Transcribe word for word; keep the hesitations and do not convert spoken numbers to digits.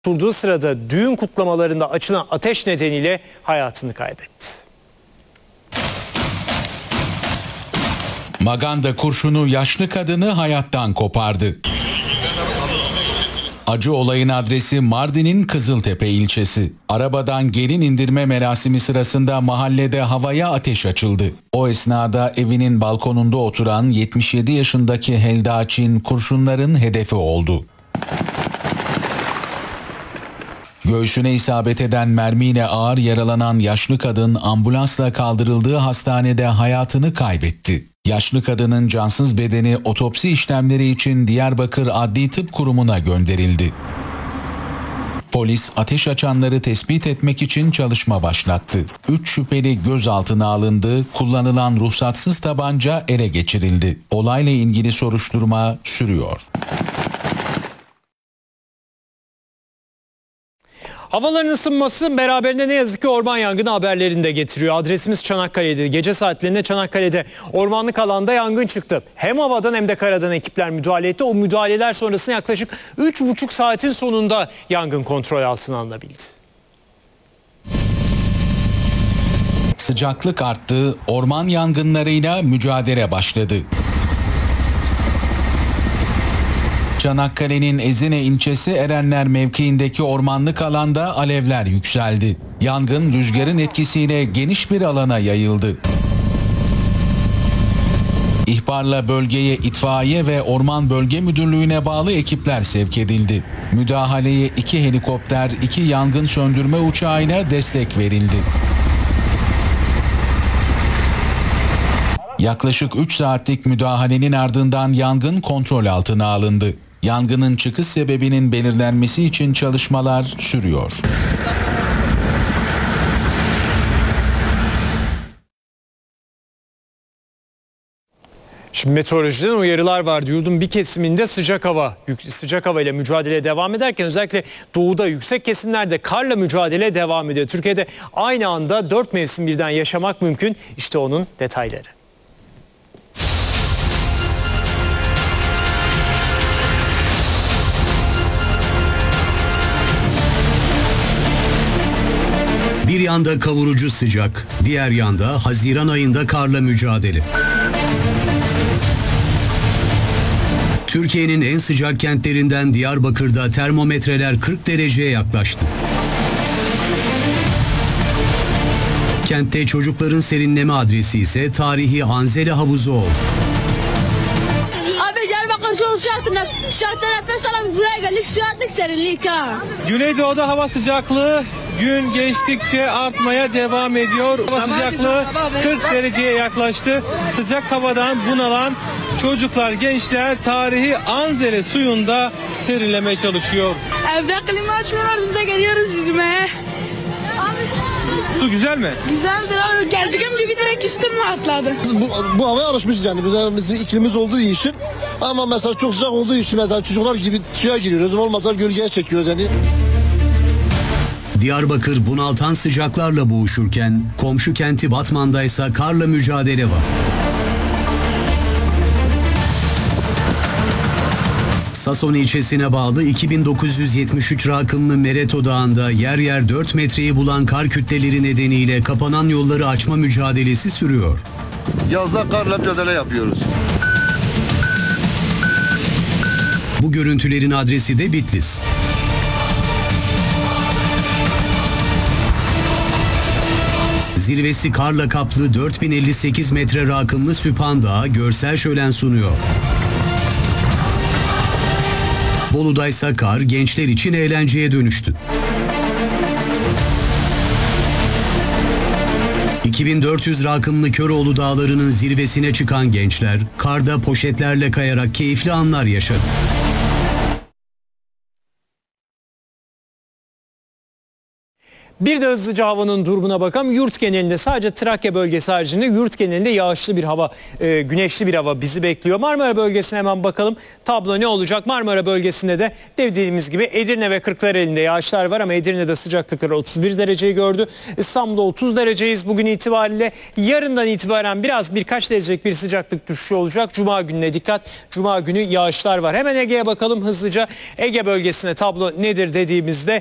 Durduğu sırada düğün kutlamalarında açılan ateş nedeniyle hayatını kaybetti. Maganda kurşunu yaşlı kadını hayattan kopardı. Acı olayın adresi Mardin'in Kızıltepe ilçesi. Arabadan gelin indirme merasimi sırasında mahallede havaya ateş açıldı. O esnada evinin balkonunda oturan yetmiş yedi yaşındaki Helda Çin kurşunların hedefi oldu. Göğsüne isabet eden mermiyle ağır yaralanan yaşlı kadın ambulansla kaldırıldığı hastanede hayatını kaybetti. Yaşlı kadının cansız bedeni otopsi işlemleri için Diyarbakır Adli Tıp Kurumu'na gönderildi. Polis ateş açanları tespit etmek için çalışma başlattı. Üç şüpheli gözaltına alındı, kullanılan ruhsatsız tabanca ele geçirildi. Olayla ilgili soruşturma sürüyor. Havaların ısınması beraberinde ne yazık ki orman yangını haberlerini de getiriyor. Adresimiz Çanakkale'de. Gece saatlerinde Çanakkale'de ormanlık alanda yangın çıktı. Hem havadan hem de karadan ekipler müdahale etti. O müdahaleler sonrasında yaklaşık üç buçuk saatin sonunda yangın kontrol altına alınabildi. Sıcaklık arttı, orman yangınlarıyla mücadele başladı. Çanakkale'nin Ezine ilçesi Erenler mevkiindeki ormanlık alanda alevler yükseldi. Yangın rüzgarın etkisiyle geniş bir alana yayıldı. İhbarla bölgeye itfaiye ve Orman Bölge Müdürlüğü'ne bağlı ekipler sevk edildi. Müdahaleye iki helikopter, iki yangın söndürme uçağıyla destek verildi. Yaklaşık üç saatlik müdahalenin ardından yangın kontrol altına alındı. Yangının çıkış sebebinin belirlenmesi için çalışmalar sürüyor. Şimdi meteorolojiden uyarılar vardı. Yurdun bir kesiminde sıcak hava, sıcak hava ile mücadele devam ederken özellikle doğuda yüksek kesimlerde karla mücadele devam ediyor. Türkiye'de aynı anda dört mevsim birden yaşamak mümkün. İşte onun detayları. Bir yanda kavurucu sıcak, diğer yanda Haziran ayında karla mücadele. Türkiye'nin en sıcak kentlerinden Diyarbakır'da termometreler kırk dereceye yaklaştı. Kentte çocukların serinleme adresi ise tarihi Anzele Havuzu oldu. Abi Diyarbakır çok sıcaktı. Sıcakta nefes alamıyoruz. Buraya geldik sıcaklık serinlik ha. Güneydoğu'da hava sıcaklığı gün geçtikçe artmaya devam ediyor. Hava sıcaklığı kırk dereceye yaklaştı. Sıcak havadan bunalan çocuklar, gençler tarihi Anzele suyunda serinlemeye çalışıyor. Evde klima açmıyorlar, biz de geliyoruz yüzmeye. Su güzel mi? Güzeldir abi. Geldiğim gibi direkt üstüme atladı. Bu, bu havaya alışmışız yani. Bizim, bizim iklimimiz olduğu için. Ama mesela çok sıcak olduğu için mesela çocuklar gibi suya giriyoruz. Olmazsa gölgeye çekiyoruz yani. Diyarbakır bunaltan sıcaklarla boğuşurken komşu kenti Batman'da ise karla mücadele var. Sason ilçesine bağlı iki bin dokuz yüz yetmiş üç rakımlı Mereto Dağı'nda yer yer dört metreyi bulan kar kütleleri nedeniyle kapanan yolları açma mücadelesi sürüyor. Yazda karla mücadele yapıyoruz. Bu görüntülerin adresi de Bitlis. Zirvesi karla kaplı dört bin elli sekiz metre rakımlı Süphan Dağı görsel şölen sunuyor. Bolu'da ise kar gençler için eğlenceye dönüştü. iki bin dört yüz rakımlı Köroğlu Dağları'nın zirvesine çıkan gençler karda poşetlerle kayarak keyifli anlar yaşadı. Bir de hızlıca havanın durumuna bakalım. Yurt genelinde, sadece Trakya bölgesi haricinde yurt genelinde yağışlı bir hava, e, güneşli bir hava bizi bekliyor. Marmara bölgesine hemen bakalım. Tablo ne olacak? Marmara bölgesinde de dediğimiz gibi Edirne ve Kırklareli'nde yağışlar var ama Edirne'de sıcaklıkları otuz bir dereceyi gördü. İstanbul'da otuz dereceyiz bugün itibariyle. Yarından itibaren biraz birkaç derecelik bir sıcaklık düşüşü olacak. Cuma gününe dikkat. Cuma günü yağışlar var. Hemen Ege'ye bakalım hızlıca. Ege bölgesine tablo nedir dediğimizde